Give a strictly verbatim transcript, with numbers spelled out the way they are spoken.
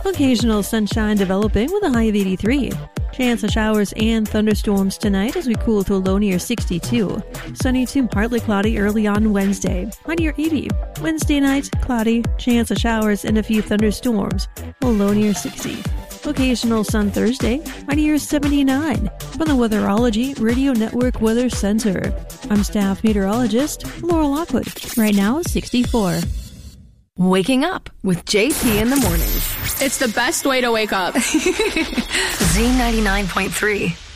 Occasional sunshine developing with a high of eighty-three. Chance of showers and thunderstorms tonight as we cool to a low near sixty-two. Sunny to partly cloudy early on Wednesday, high near eighty. Wednesday night, cloudy, chance of showers and a few thunderstorms, a low near sixty. Occasional sun Thursday, high near seventy-nine. From the Weatherology Radio Network Weather Center, I'm staff meteorologist Laura Lockwood. Right now, sixty-four. Waking up with J P in the mornings. It's the best way to wake up. Z ninety-nine point three.